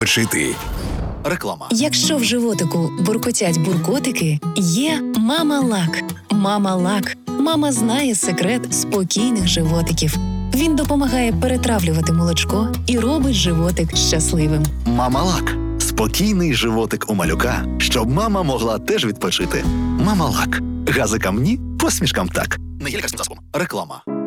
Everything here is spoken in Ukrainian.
Чити. Реклама. Якщо в животику буркотять буркотики, є Мама Лак. Мама Лак. Мама знає секрет спокійних животиків. Він допомагає перетравлювати молочко і робить животик щасливим. Мама Лак. Спокійний животик у малюка, щоб мама могла теж відпочити. Мама Лак. Газикам ні, посмішкам так. Не є лікарським засобом. Реклама.